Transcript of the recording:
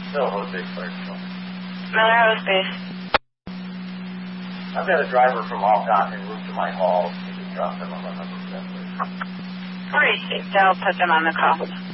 Still Jose Clarksville. Miller Aerospace. I've got a driver from Alcott en route to my hall. You can drop them on the number, please. Great. I'll put them on the call.